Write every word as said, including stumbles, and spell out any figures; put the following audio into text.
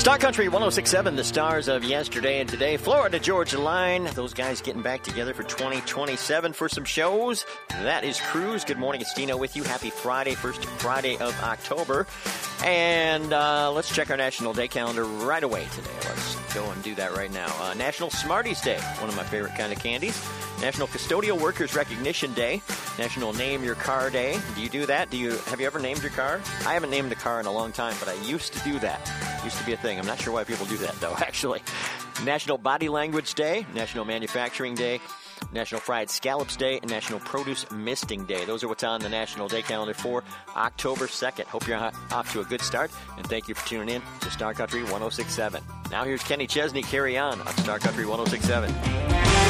Star Country one oh six point seven, the stars of yesterday and today. Florida Georgia Line, those guys getting back together for twenty twenty-seven for some shows. That is Cruise. Good morning, it's Dino with you. Happy Friday, first Friday of October. And uh, let's check our National Day calendar right away today. Let's go and do that right now. Uh, National Smarties Day, one of my favorite kind of candies. National Custodial Workers Recognition Day. National Name Your Car Day. Do you do that? Do you have you ever named your car? I haven't named a car in a long time, but I used to do that. Used to be a thing. I'm not sure why people do that, though, actually. National Body Language Day. National Manufacturing Day. National Fried Scallops Day, and National Produce Misting Day. Those are what's on the National Day calendar for October second. Hope you're off to a good start, and thank you for tuning in to Star Country one oh six point seven. Now here's Kenny Chesney, Carry On on Star Country one oh six point seven.